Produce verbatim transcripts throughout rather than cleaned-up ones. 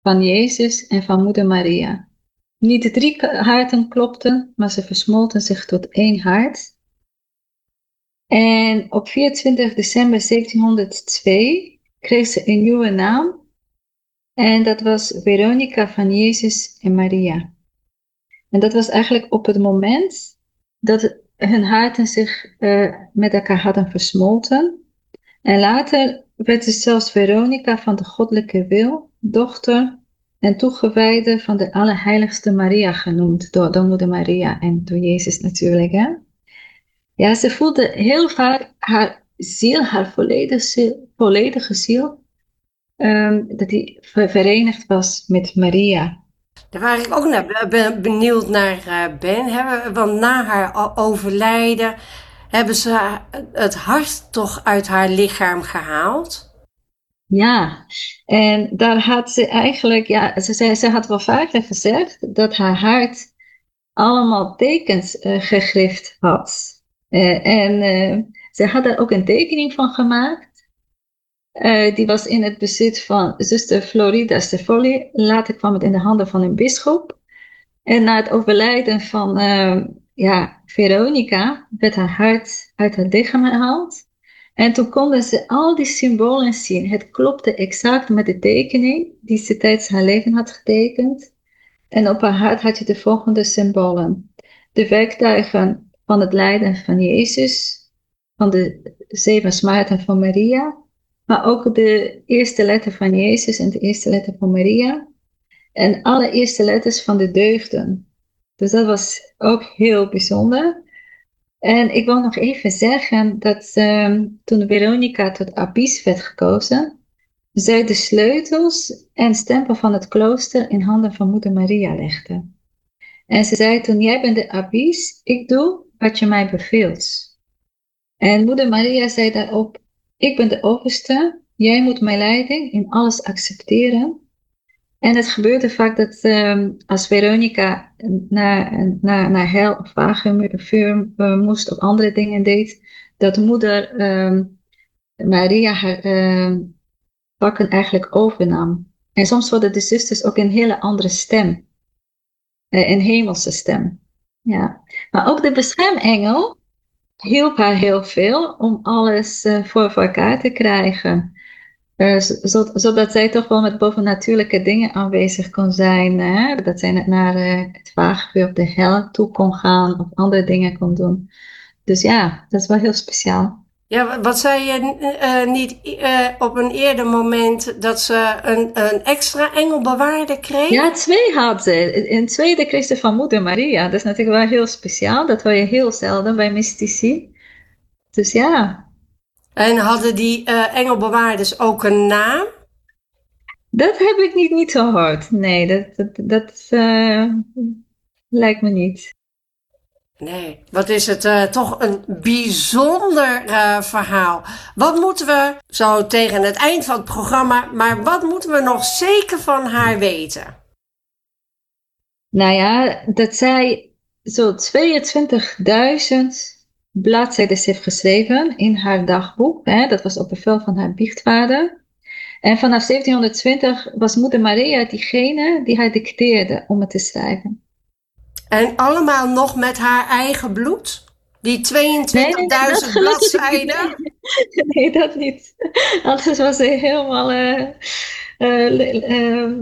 van Jezus en van Moeder Maria. Niet de drie harten klopten, maar ze versmolten zich tot één hart. En op vierentwintig december zeventienhonderdtwee kreeg ze een nieuwe naam. En dat was Veronica van Jezus en Maria. En dat was eigenlijk op het moment dat hun harten zich uh, met elkaar hadden versmolten. En later werd ze zelfs Veronica van de goddelijke wil, dochter en toegewijde van de Allerheiligste Maria genoemd, door, door Moeder Maria en door Jezus natuurlijk. Hè? Ja, ze voelde heel vaak haar ziel, haar volledige ziel, volledige ziel um, dat die verenigd was met Maria. Daar waar ik ook naar ben benieuwd naar uh, ben. Hebben, want na haar overlijden hebben ze het hart toch uit haar lichaam gehaald. Ja, en daar had ze eigenlijk, ja, ze, zei, ze had wel vaker gezegd dat haar hart allemaal tekens uh, gegrift had. Uh, en uh, ze had daar ook een tekening van gemaakt. Uh, die was in het bezit van zuster Florida Stefoli. Later kwam het in de handen van een bisschop. En na het overlijden van uh, ja, Veronica werd haar hart uit haar lichaam gehaald. En toen konden ze al die symbolen zien. Het klopte exact met de tekening die ze tijdens haar leven had getekend. En op haar hart had je de volgende symbolen. De werktuigen van het lijden van Jezus, van de zeven smarten van Maria, maar ook de eerste letter van Jezus en de eerste letter van Maria. En alle eerste letters van de deugden. Dus dat was ook heel bijzonder. En ik wil nog even zeggen dat um, toen Veronica tot abbes werd gekozen, zij de sleutels en stempel van het klooster in handen van Moeder Maria legde. En ze zei toen, jij bent de abbes, ik doe wat je mij beveelt. En Moeder Maria zei daarop, ik ben de overste, jij moet mijn leiding in alles accepteren. En het gebeurde vaak dat um, als Veronica naar, naar, naar hel of wagenvuur uh, moest of andere dingen deed, dat Moeder um, Maria haar uh, pakken eigenlijk overnam. En soms worden de zusters ook een hele andere stem. Uh, een hemelse stem. Ja. Maar ook de beschermengel hielp haar heel veel om alles uh, voor, voor elkaar te krijgen. Uh, zo, zodat zij toch wel met bovennatuurlijke dingen aanwezig kon zijn. Hè? Dat zij naar uh, het vagevuur of de hel toe kon gaan of andere dingen kon doen. Dus ja, dat is wel heel speciaal. Ja, wat zei je uh, niet uh, op een eerder moment dat ze een, een extra engelbewaarder kreeg? Ja, twee had ze. Een tweede kreeg ze van Moeder Maria. Dat is natuurlijk wel heel speciaal. Dat hoor je heel zelden bij mystici. Dus ja. En hadden die uh, engelbewaarders ook een naam? Dat heb ik niet, niet gehoord. Nee, dat, dat, dat uh, lijkt me niet. Nee, wat is het uh, toch een bijzonder uh, verhaal. Wat moeten we, zo tegen het eind van het programma, maar wat moeten we nog zeker van haar weten? Nou ja, dat zij zo tweeëntwintigduizend bladzijden heeft geschreven in haar dagboek. Hè? Dat was op bevel van haar biechtvader. En vanaf zeventienhonderdtwintig was Moeder Maria diegene die haar dicteerde om het te schrijven. En allemaal nog met haar eigen bloed? Die tweeëntwintigduizend nee, nee, bladzijden? Nee, dat niet. Anders was ze helemaal... Uh, uh, uh,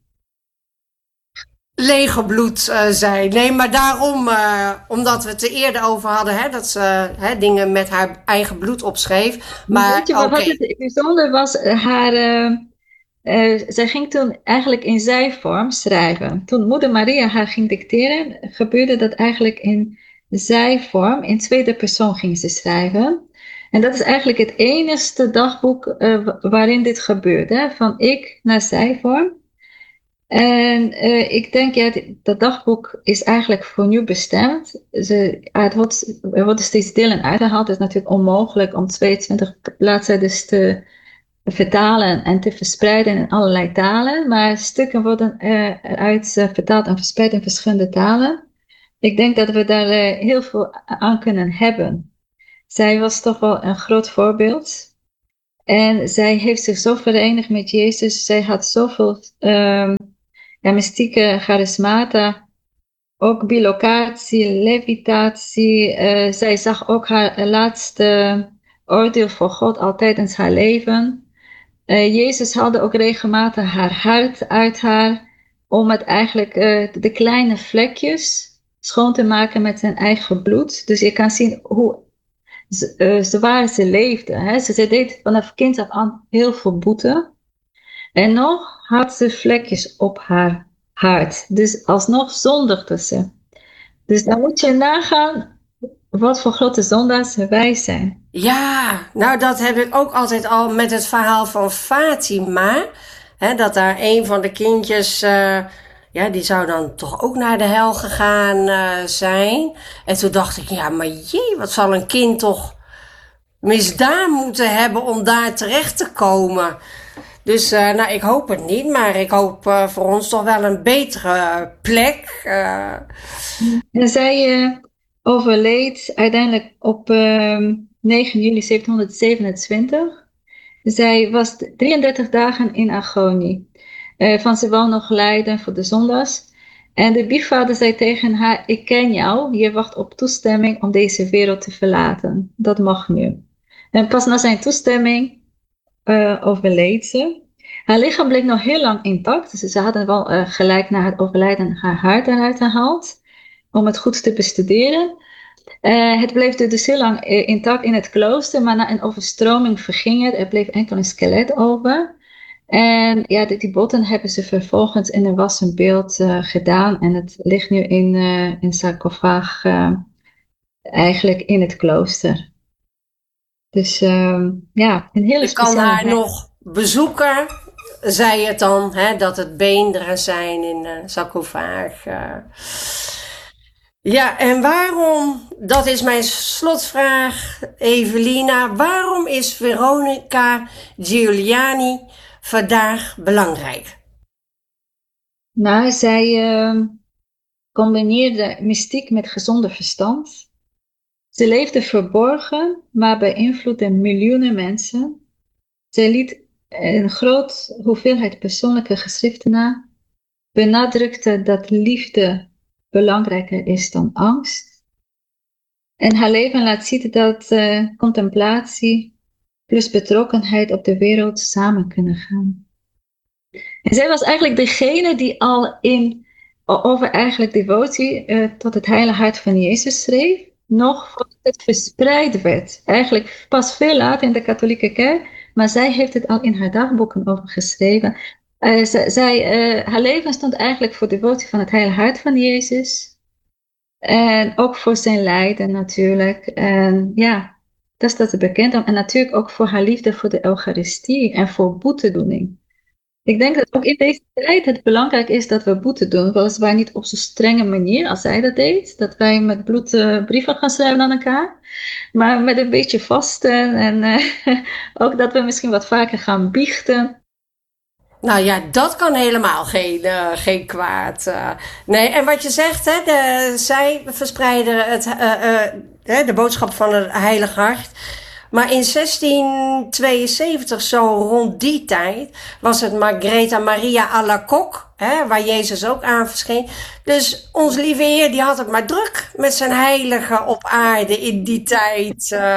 lege bloed uh, zijn. Nee, maar daarom, uh, omdat we het er eerder over hadden, hè, dat ze uh, dingen met haar eigen bloed opschreef. Maar, weet je wat okay. het bijzonder was? Haar... Uh, Uh, zij ging toen eigenlijk in zijvorm schrijven. Toen Moeder Maria haar ging dicteren, gebeurde dat eigenlijk in zijvorm. In tweede persoon ging ze schrijven. En dat is eigenlijk het enigste dagboek uh, waarin dit gebeurt. Hè? Van ik naar zijvorm. En uh, ik denk, ja, dat dagboek is eigenlijk voor nu bestemd. Ze, het wordt, er worden steeds delen uitgehaald. Het is natuurlijk onmogelijk om tweeëntwintig bladzijden te vertalen en te verspreiden in allerlei talen, maar stukken worden eruit uh, vertaald en verspreid in verschillende talen. Ik denk dat we daar uh, heel veel aan kunnen hebben. Zij was toch wel een groot voorbeeld. En zij heeft zich zo verenigd met Jezus. Zij had zoveel um, ja, mystieke charismata. Ook bilocatie, levitatie. Uh, zij zag ook haar laatste oordeel voor God al tijdens haar leven. Uh, Jezus haalde ook regelmatig haar hart uit haar. Om het eigenlijk uh, de kleine vlekjes schoon te maken met zijn eigen bloed. Dus je kan zien hoe uh, zwaar ze leefde. Hè? Ze, ze deed vanaf kind af aan heel veel boete. En nog had ze vlekjes op haar hart. Dus alsnog zondigde ze. Dus dan moet je nagaan wat voor grote zondaars wij zijn. Ja, nou dat heb ik ook altijd al met het verhaal van Fatima. Hè, dat daar een van de kindjes, uh, ja, die zou dan toch ook naar de hel gegaan uh, zijn. En toen dacht ik, ja, maar jee, wat zal een kind toch misdaan moeten hebben om daar terecht te komen. Dus uh, nou, ik hoop het niet, maar ik hoop uh, voor ons toch wel een betere plek. Uh... En zij uh, overleed uiteindelijk op uh, negen juli zeventienhonderdzevenentwintig. Zij was drieëndertig dagen in agonie. Uh, van ze wou nog lijden voor de zondags. En de biechtvader zei tegen haar, ik ken jou, je wacht op toestemming om deze wereld te verlaten. Dat mag nu. En pas na zijn toestemming uh, overleed ze. Haar lichaam bleek nog heel lang intact. Dus ze hadden wel uh, gelijk na het overlijden haar hart eruit gehaald. Om het goed te bestuderen. Uh, het bleef dus heel lang uh, intact in het klooster. Maar na een overstroming verging het. Er bleef enkel een skelet over. En ja, die, die botten hebben ze vervolgens in een wassen beeld uh, gedaan. En het ligt nu in uh, een sarcofaag uh, eigenlijk in het klooster. Dus uh, ja, een hele Je speciale... kan haar nog bezoeken, zei het dan, hè, dat het beenderen zijn in een sarcofaag. Uh. Ja, en waarom, dat is mijn slotvraag, Evelina, waarom is Veronica Giuliani vandaag belangrijk? Nou, zij uh, combineerde mystiek met gezonde verstand. Ze leefde verborgen, maar beïnvloedde miljoenen mensen. Ze liet een grote hoeveelheid persoonlijke geschriften na, benadrukte dat liefde belangrijker is dan angst. En haar leven laat zien dat uh, contemplatie plus betrokkenheid op de wereld samen kunnen gaan. En zij was eigenlijk degene die al in, over eigenlijk devotie uh, tot het heilige hart van Jezus schreef, nog voordat het verspreid werd. Eigenlijk pas veel later in de katholieke kerk, maar zij heeft het al in haar dagboeken over geschreven. Uh, zij, zij, uh, haar leven stond eigenlijk voor devotie van het heilige hart van Jezus. En ook voor zijn lijden natuurlijk. En ja, dat staat er bekend om. En natuurlijk ook voor haar liefde voor de Eucharistie en voor boetedoening. Ik denk dat ook in deze tijd het belangrijk is dat we boete doen. Weliswaar niet op zo'n strenge manier als zij dat deed. Dat wij met bloed uh, brieven gaan schrijven aan elkaar. Maar met een beetje vasten. En uh, ook dat we misschien wat vaker gaan biechten. Nou ja, dat kan helemaal geen, uh, geen kwaad. Uh, nee, en wat je zegt, hè, de, zij verspreiden het, uh, uh, de boodschap van het Heilige Hart. Maar in zestien tweeënzeventig, zo rond die tijd, was het Margaretha Maria Alacoque, hè, waar Jezus ook aan verscheen. Dus ons lieve Heer, die had het maar druk met zijn heilige op aarde in die tijd. Uh,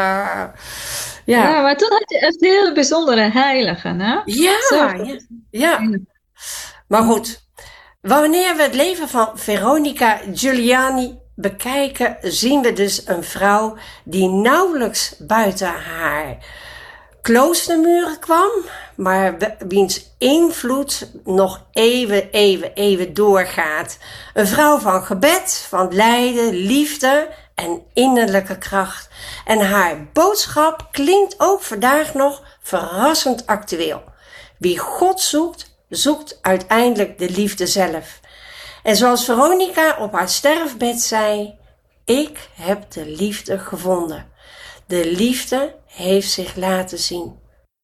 ja. ja, maar toen had je echt heel bijzondere heiligen, hè? Ja, ja, ja. Maar goed, wanneer we het leven van Veronica Giuliani bekijken, zien we dus een vrouw die nauwelijks buiten haar kloostermuren kwam, maar wiens invloed nog eeuwen, eeuwen, eeuwen doorgaat. Een vrouw van gebed, van lijden, liefde en innerlijke kracht. En haar boodschap klinkt ook vandaag nog verrassend actueel. Wie God zoekt, zoekt uiteindelijk de liefde zelf. En zoals Veronica op haar sterfbed zei, ik heb de liefde gevonden. De liefde heeft zich laten zien.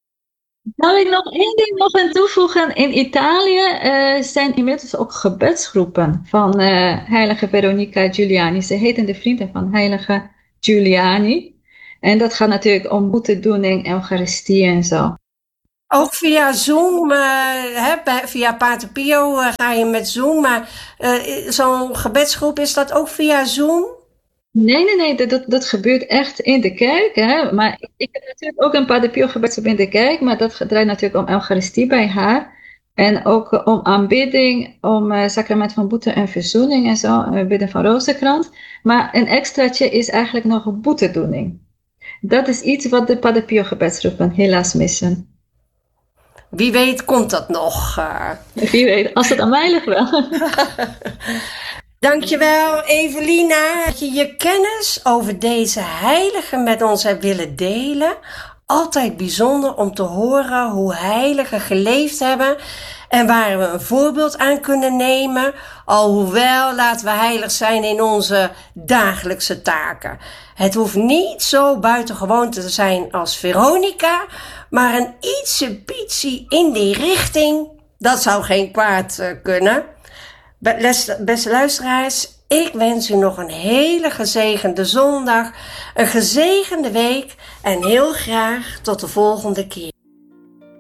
Zal ik nog één ding nog aan toevoegen? In Italië uh, zijn inmiddels ook gebedsgroepen van uh, heilige Veronica Giuliani. Ze heten de vrienden van heilige Giuliani. En dat gaat natuurlijk om boetedoening, Eucharistie en zo. Ook via Zoom, uh, hè, bij, via Pater Pio uh, ga je met Zoom, maar uh, zo'n gebedsgroep, is dat ook via Zoom? Nee, nee, nee, dat, dat, dat gebeurt echt in de kerk. Hè? Maar ik heb natuurlijk ook een Pater Pio gebedsgroep in de kerk, maar dat draait natuurlijk om Eucharistie bij haar. En ook uh, om aanbidding, om uh, sacrament van boete en verzoening en zo, uh, bidden van Rozenkrans. Maar een extraatje is eigenlijk nog een boetedoening. Dat is iets wat de Pater Pio gebedsgroepen helaas missen. Wie weet komt dat nog. Uh... Wie weet, als het aan mij ligt wel. Dankjewel, Evelina, dat je je kennis over deze heilige met ons hebt willen delen. Altijd bijzonder om te horen hoe heiligen geleefd hebben en waar we een voorbeeld aan kunnen nemen. Alhoewel, laten we heilig zijn in onze dagelijkse taken. Het hoeft niet zo buitengewoon te zijn als Veronica, maar een ietsje pietsie in die richting, dat zou geen kwaad uh, kunnen. Beste luisteraars, ik wens u nog een hele gezegende zondag, een gezegende week en heel graag tot de volgende keer.